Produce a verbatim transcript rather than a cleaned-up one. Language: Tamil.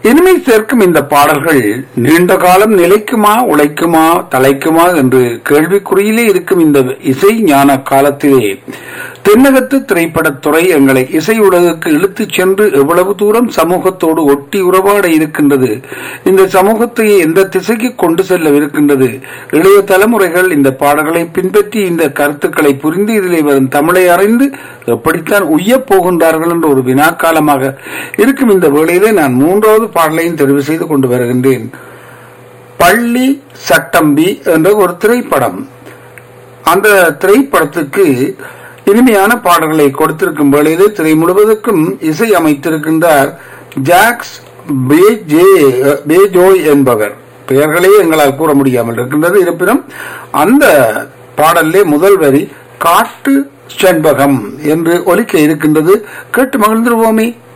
இனிமை சேர்க்கும் இந்த பாடல்கள் நீண்ட காலம் நிலைக்குமா உழைக்குமா தலைக்குமா என்று கேள்விக்குறியிலே இருக்கும் இந்த இசை ஞான காலத்திலே தென்னகத்து திரைப்படத்துறை எங்களை இசை உலகுக்கு இழுத்துச் சென்று எவ்வளவு தூரம் சமூகத்தோடு ஒட்டி உறவாட இருக்கின்றது, இந்த சமூகத்தை எந்த திசைக்கு கொண்டு செல்லவிருக்கின்றது, இளைய தலைமுறைகள் இந்த பாடல்களை பின்பற்றி இந்த கருத்துக்களை புரிந்து இதிலே வரும் தமிழை அறிந்து எப்படித்தான் உய்யப் போகின்றார்கள் என்ற ஒரு வினாக்காலமாக இருக்கும் இந்த வேளையிலே நான் மூன்றாவது பாடலையும் தெரிவு செய்து கொண்டு வருகின்றேன். பள்ளி சட்டம்பி என்ற ஒரு திரைப்படம். அந்த திரைப்படத்துக்கு இனிமையான பாடல்களை கொடுத்திருக்கும் வேளையிலே திரை முழுவதற்கும் இசை அமைத்திருக்கின்றார் ஜாக்ஸ் பேஜோய் என்பவர். பெயர்களே எங்களால் கூற முடியாமல் இருக்கின்றது. இருப்பினும் அந்த பாடலிலே முதல் வரி காட்டு செண்பகம் என்று ஒலிக்க இருக்கின்றது. கேட்டு மகிழ்ந்துருவோமே.